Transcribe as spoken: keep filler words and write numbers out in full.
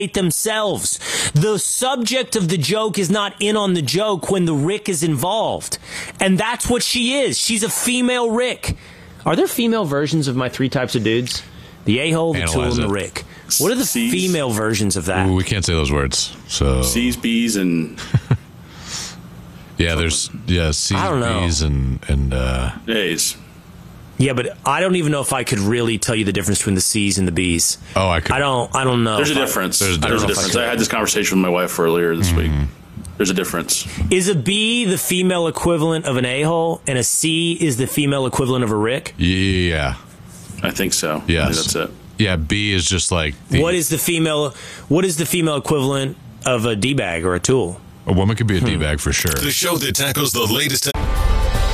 themselves. The subject of the joke is not in on the joke when the Rick is involved. And that's what she is. She's a female Rick. Are there female versions of my three types of dudes? The a-hole, the tool, and the Rick. What are the C's? Female versions of that? Ooh, we can't say those words. So C's, B's, and... yeah, there's yeah C's, I don't know. B's, and, and uh... A's. Yeah, but I don't even know if I could really tell you the difference between the C's and the B's. Oh, I could. I don't. I don't know. There's a difference. I, there's a There's a difference. difference. I, I had this conversation with my wife earlier this mm-hmm. week. There's a difference. Is a B the female equivalent of an a-hole, and a C is the female equivalent of a Rick? Yeah. I think so. Yes. I think that's it. Yeah, B is just like... The, what is the female What is the female equivalent of a D-bag or a tool? A woman could be a hmm. D-bag for sure. The show that tackles the latest